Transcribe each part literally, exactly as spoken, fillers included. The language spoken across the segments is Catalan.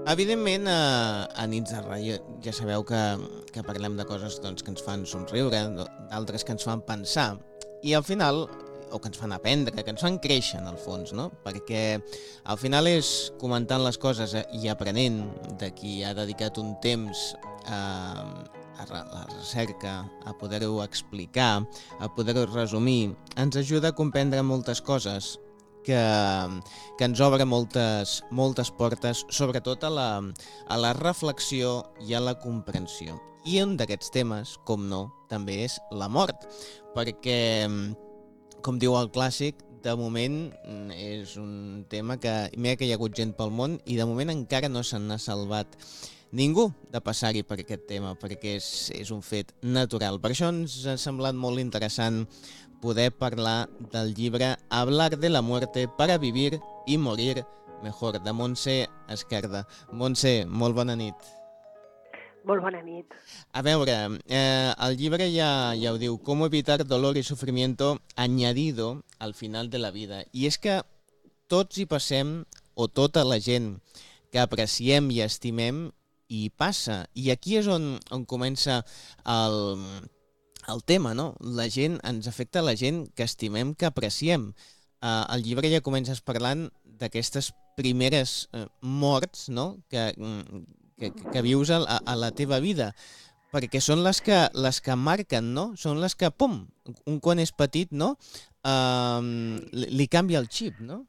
Evidentment, a, a Nits de Ràdio ja sabeu que, que parlem de coses doncs, que ens fan somriure, d'altres que ens fan pensar, i al final, o que ens fan aprendre, que ens fan créixer en el fons, no? Perquè al final és comentant les coses i aprenent de qui ha dedicat un temps a, a la recerca, a poder-ho explicar, a poder-ho resumir, ens ajuda a comprendre moltes coses que, que ens obre moltes, moltes portes, sobretot a la, a la reflexió i a la comprensió. I un d'aquests temes, com no, també és la mort, perquè, com diu el clàssic, de moment és un tema que, mira que hi ha hagut gent pel món i de moment encara no se n'ha salvat ningú de passar-hi per aquest tema, perquè és, és un fet natural. Per això ens ha semblat molt interessant poder parlar del llibre Hablar de la muerte para vivir y morir mejor, de Montse Esquerda. Montse, molt bona nit. Molt bona nit. A veure, eh, el llibre ja, ja ho diu, Cómo evitar dolor y sufrimiento añadido al final de la vida. I és que tots hi passem, o tota la gent que apreciem i estimem, hi passa. I aquí és on, on comença el... el tema, no? La gent, ens afecta la gent que estimem, que apreciem. Uh, el llibre ja comences parlant d'aquestes primeres uh, morts, no? Que, que, que vius a, a la teva vida, perquè són les que, les que marquen, no? Són les que, pum, un quan és petit, no? Uh, li, li canvia el xip, no?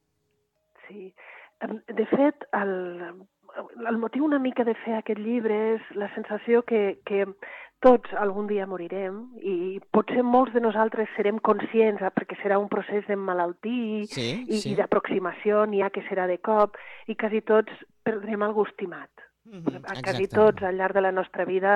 Sí. De fet, el, el motiu una mica de fer aquest llibre és la sensació que, que tots algun dia morirem i potser molts de nosaltres serem conscients, perquè serà un procés d'emmalaltir sí, i, sí. i d'aproximació, n'hi ha que serà de cop, i quasi tots perdrem algú estimat. Mm-hmm, quasi tots al llarg de la nostra vida